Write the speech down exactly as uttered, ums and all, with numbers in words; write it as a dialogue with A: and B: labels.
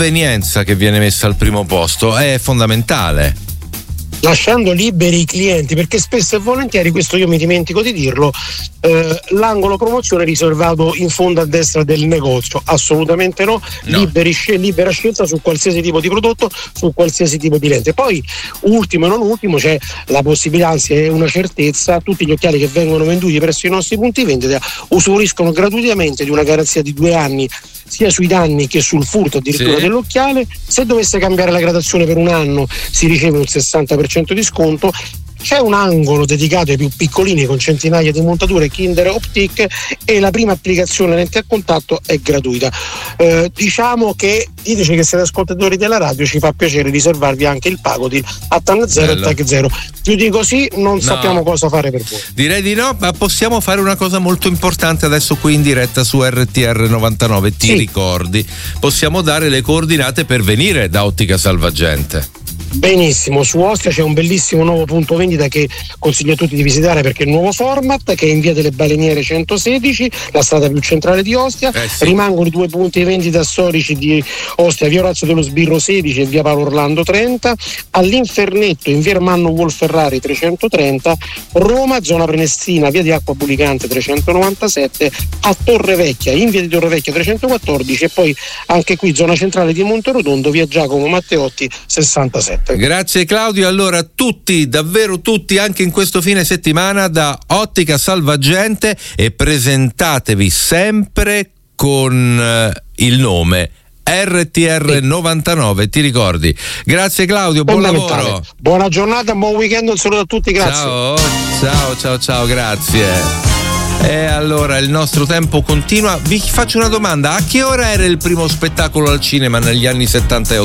A: convenienza che viene messa al primo posto, è fondamentale.
B: Lasciando liberi i clienti, perché spesso e volentieri, questo io mi dimentico di dirlo, eh, l'angolo promozione è riservato in fondo a destra del negozio. Assolutamente no,
A: no.
B: Liberi, libera scelta su qualsiasi tipo di prodotto, su qualsiasi tipo di lente. Poi ultimo e non ultimo c'è la possibilità, anzi è una certezza, tutti gli occhiali che vengono venduti presso i nostri punti vendita usufruiscono gratuitamente di una garanzia di due anni sia sui danni che sul furto addirittura sì. dell'occhiale. Se dovesse cambiare la gradazione per un anno si riceve un sessanta per cento di sconto. C'è un angolo dedicato ai più piccolini con centinaia di montature Kinder Optic e la prima applicazione lente a contatto è gratuita. Eh, diciamo che diteci che siete ascoltatori della radio, ci fa piacere riservarvi anche il pago di Attan zero e Tag zero. Più di così non no. sappiamo cosa fare per voi.
A: Direi di no, ma possiamo fare una cosa molto importante adesso qui in diretta su R T R novantanove. Ti sì. ricordi? Possiamo dare le coordinate per venire da Ottica Salvagente.
B: Benissimo, su Ostia c'è un bellissimo nuovo punto vendita che consiglio a tutti di visitare perché è il nuovo format, che è in via delle Baleniere centosedici, la strada più centrale di Ostia. Eh sì. Rimangono i due punti vendita storici di Ostia, via Orazio dello Sbirro sedici e via Paolo Orlando trenta, all'Infernetto in via Ermanno Wolferrari trecentotrenta, Roma zona Prenestina via di Acqua Bulicante trecentonovantasette, a Torre Vecchia in via di Torre Vecchia trecentoquattordici e poi anche qui zona centrale di Monterotondo via Giacomo Matteotti sessantasette.
A: Grazie Claudio. Allora tutti, davvero tutti, anche in questo fine settimana da Ottica Salvagente, e presentatevi sempre con uh, il nome R T R novantanove, ti ricordi? Grazie Claudio, buon lavoro.
B: Buona giornata, buon weekend, un saluto a tutti, grazie.
A: Ciao, ciao, ciao, ciao, grazie. E allora il nostro tempo continua. Vi faccio una domanda: a che ora era il primo spettacolo al cinema negli anni settanta e